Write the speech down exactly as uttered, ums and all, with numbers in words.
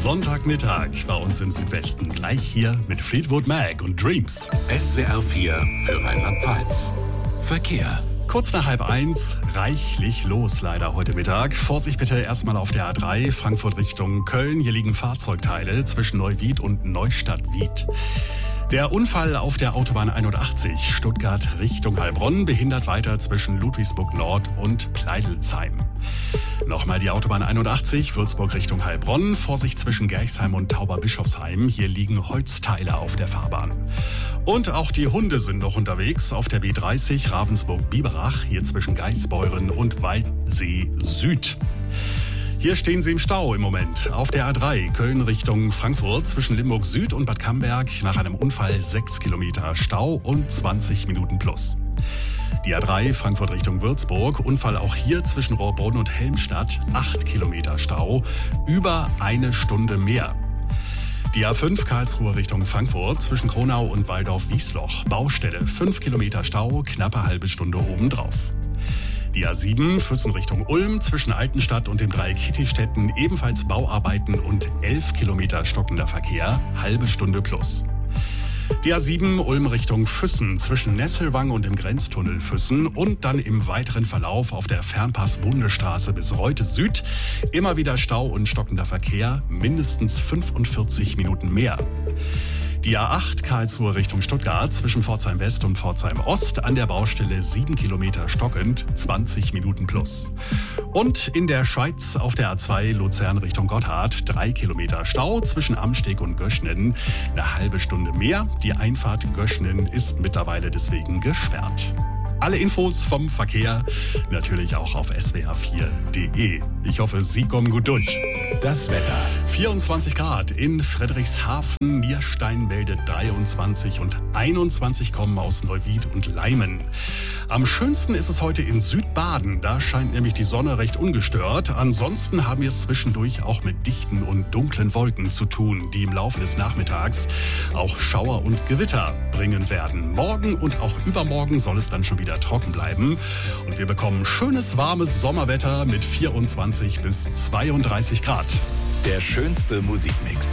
Sonntagmittag bei uns im Südwesten. Gleich hier mit Fleetwood Mac und Dreams. S W R vier für Rheinland-Pfalz. Verkehr. Kurz nach halb eins, reichlich los leider heute Mittag. Vorsicht bitte erstmal auf der A drei, Frankfurt Richtung Köln. Hier liegen Fahrzeugteile zwischen Neuwied und Neustadt-Wied. Der Unfall auf der Autobahn einundachtzig, Stuttgart Richtung Heilbronn, behindert weiter zwischen Ludwigsburg Nord und Pleidelsheim. Nochmal die Autobahn einundachtzig, Würzburg Richtung Heilbronn, Vorsicht zwischen Gerchsheim und Tauberbischofsheim. Hier liegen Holzteile auf der Fahrbahn. Und auch die Hunde sind noch unterwegs auf der B dreißig, Ravensburg-Biberach, hier zwischen Geißbeuren und Waldsee Süd. Hier stehen sie im Stau im Moment. Auf der A drei, Köln Richtung Frankfurt, zwischen Limburg Süd und Bad Camberg, nach einem Unfall sechs Kilometer Stau und zwanzig Minuten plus. Die A drei, Frankfurt Richtung Würzburg, Unfall auch hier zwischen Rohrbrunn und Helmstadt, acht Kilometer Stau, über eine Stunde mehr. Die A fünf, Karlsruhe Richtung Frankfurt, zwischen Kronau und Waldorf-Wiesloch, Baustelle, fünf Kilometer Stau, knappe halbe Stunde obendrauf. Die A sieben, Füssen Richtung Ulm, zwischen Altenstadt und dem Dreieck Hittistetten, ebenfalls Bauarbeiten und elf Kilometer stockender Verkehr, halbe Stunde plus. Die A sieben, Ulm Richtung Füssen, zwischen Nesselwang und dem Grenztunnel Füssen und dann im weiteren Verlauf auf der Fernpass-Bundesstraße bis Reute Süd, immer wieder Stau und stockender Verkehr, mindestens fünfundvierzig Minuten mehr. Die A acht, Karlsruhe Richtung Stuttgart, zwischen Pforzheim West und Pforzheim Ost, an der Baustelle sieben Kilometer stockend, zwanzig Minuten plus. Und in der Schweiz auf der A zwei, Luzern Richtung Gotthard, drei Kilometer Stau, zwischen Amsteg und Göschnen, eine halbe Stunde mehr. Die Einfahrt Göschnen ist mittlerweile deswegen gesperrt. Alle Infos vom Verkehr natürlich auch auf s w r vier punkt d e. Ich hoffe, Sie kommen gut durch. Das Wetter. vierundzwanzig Grad in Friedrichshafen, Nierstein meldet dreiundzwanzig und einundzwanzig kommen aus Neuwied und Leimen. Am schönsten ist es heute in Südbaden, da scheint nämlich die Sonne recht ungestört. Ansonsten haben wir es zwischendurch auch mit dichten und dunklen Wolken zu tun, die im Laufe des Nachmittags auch Schauer und Gewitter bringen werden. Morgen und auch übermorgen soll es dann schon wieder trocken bleiben und wir bekommen schönes, warmes Sommerwetter mit vierundzwanzig bis zweiunddreißig Grad. Der schönste Musikmix.